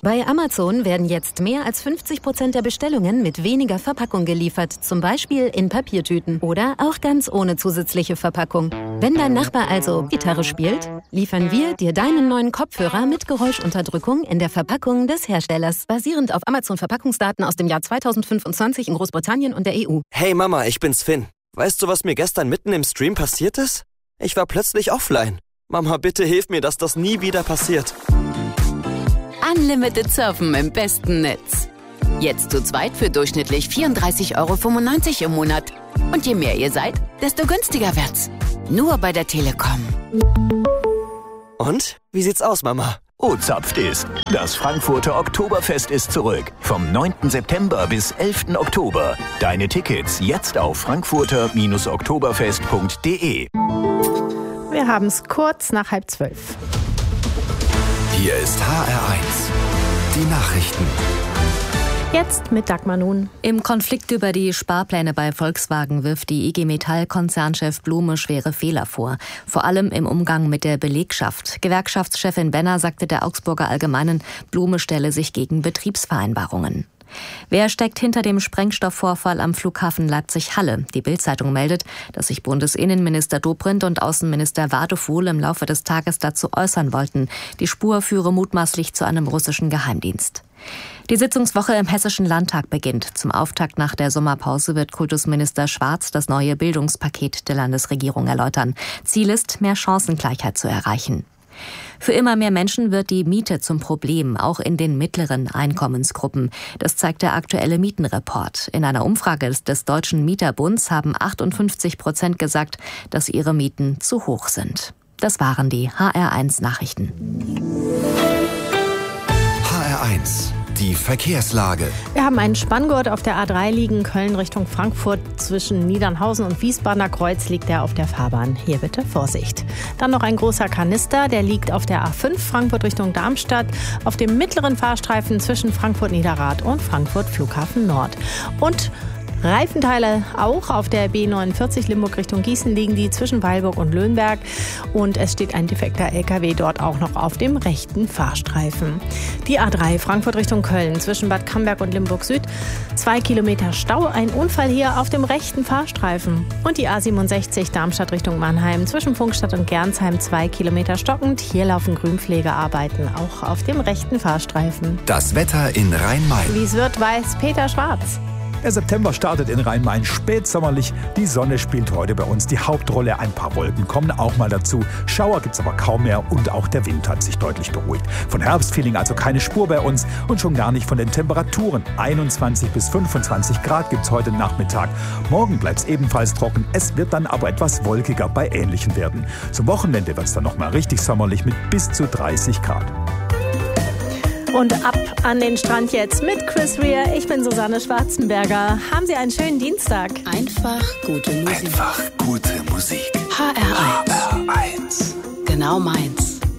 Bei Amazon werden jetzt mehr als 50% der Bestellungen mit weniger Verpackung geliefert, zum Beispiel in Papiertüten oder auch ganz ohne zusätzliche Verpackung. Wenn dein Nachbar also Gitarre spielt, liefern wir dir deinen neuen Kopfhörer mit Geräuschunterdrückung in der Verpackung des Herstellers, basierend auf Amazon-Verpackungsdaten aus dem Jahr 2025 in Großbritannien und der EU. Hey Mama, ich bin's Finn. Weißt du, was mir gestern mitten im Stream passiert ist? Ich war plötzlich offline. Mama, bitte hilf mir, dass das nie wieder passiert. Unlimited Surfen im besten Netz. Jetzt zu zweit für durchschnittlich 34,95 € im Monat. Und je mehr ihr seid, desto günstiger wird's. Nur bei der Telekom. Und? Wie sieht's aus, Mama? O-Zapft ist. Das Frankfurter Oktoberfest ist zurück. Vom 9. September bis 11. Oktober. Deine Tickets jetzt auf frankfurter-oktoberfest.de. Wir haben es kurz nach 11:30. Hier ist HR1. Die Nachrichten. Jetzt mit Dagmar Nun. Im Konflikt über die Sparpläne bei Volkswagen wirft die IG Metall-Konzernchef Blume schwere Fehler vor. Vor allem im Umgang mit der Belegschaft. Gewerkschaftschefin Benner sagte der Augsburger Allgemeinen, Blume stelle sich gegen Betriebsvereinbarungen. Wer steckt hinter dem Sprengstoffvorfall am Flughafen Leipzig-Halle? Die Bild-Zeitung meldet, dass sich Bundesinnenminister Dobrindt und Außenminister Wadefuhl im Laufe des Tages dazu äußern wollten. Die Spur führe mutmaßlich zu einem russischen Geheimdienst. Die Sitzungswoche im Hessischen Landtag beginnt. Zum Auftakt nach der Sommerpause wird Kultusminister Schwarz das neue Bildungspaket der Landesregierung erläutern. Ziel ist, mehr Chancengleichheit zu erreichen. Für immer mehr Menschen wird die Miete zum Problem, auch in den mittleren Einkommensgruppen. Das zeigt der aktuelle Mietenreport. In einer Umfrage des Deutschen Mieterbunds haben 58% gesagt, dass ihre Mieten zu hoch sind. Das waren die HR1 Nachrichten. HR1, die Verkehrslage. Wir haben einen Spanngurt auf der A3 liegen, Köln Richtung Frankfurt. Zwischen Niedernhausen und Wiesbadener Kreuz liegt er auf der Fahrbahn. Hier bitte Vorsicht. Dann noch ein großer Kanister, der liegt auf der A5 Frankfurt Richtung Darmstadt, auf dem mittleren Fahrstreifen zwischen Frankfurt-Niederrad und Frankfurt Flughafen Nord. Und Reifenteile auch auf der B49 Limburg Richtung Gießen liegen die zwischen Weilburg und Löhnberg. Und es steht ein defekter LKW dort auch noch auf dem rechten Fahrstreifen. Die A3 Frankfurt Richtung Köln zwischen Bad Camberg und Limburg Süd. 2 Kilometer Stau, ein Unfall hier auf dem rechten Fahrstreifen. Und die A67 Darmstadt Richtung Mannheim zwischen Pfungstadt und Gernsheim 2 Kilometer stockend. Hier laufen Grünpflegearbeiten auch auf dem rechten Fahrstreifen. Das Wetter in Rhein-Main. Wie es wird, weiß Peter Schwarz. Der September startet in Rhein-Main spätsommerlich. Die Sonne spielt heute bei uns die Hauptrolle. Ein paar Wolken kommen auch mal dazu. Schauer gibt's aber kaum mehr und auch der Wind hat sich deutlich beruhigt. Von Herbstfeeling also keine Spur bei uns und schon gar nicht von den Temperaturen. 21 bis 25 Grad gibt's heute Nachmittag. Morgen bleibt's ebenfalls trocken. Es wird dann aber etwas wolkiger bei ähnlichen Werten. Zum Wochenende wird's dann nochmal richtig sommerlich mit bis zu 30 Grad. Und ab an den Strand jetzt mit Chris Rea. Ich bin Susanne Schwarzenberger. Haben Sie einen schönen Dienstag. Einfach gute Musik. Einfach gute Musik. HR1. HR1. Genau meins.